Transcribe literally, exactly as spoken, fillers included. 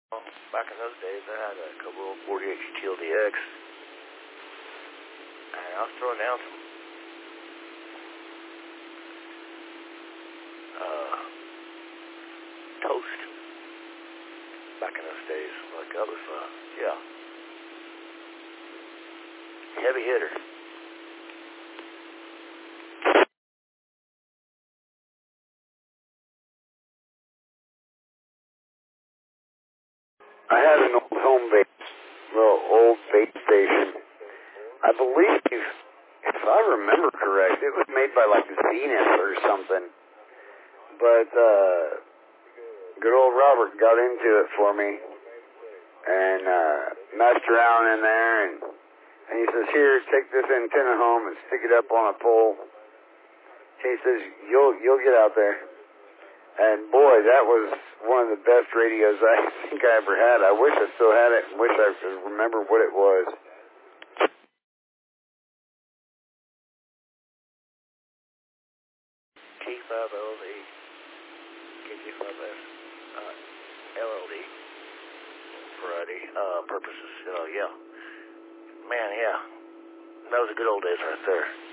Back in those days, I had a couple of forty-eight G T L D X, and I was throwing down some uh, toast back in those days. Like, that was, uh, yeah, heavy hitter. I had an old home base, little old base station. I believe, if I remember correct, it was made by like Zenith or something. But uh, good old Robert got into it for me and uh, messed around in there, and, and he says, "Here, take this antenna home and stick it up on a pole." He says, "You'll you'll get out there." And boy, that was one of the best radios I think I ever had. I wish I still had it and wish I could remember what it was. T five L D, K G five S, uh, L L D, variety, uh, purposes, uh, yeah. Man, yeah, that was the good old days right there.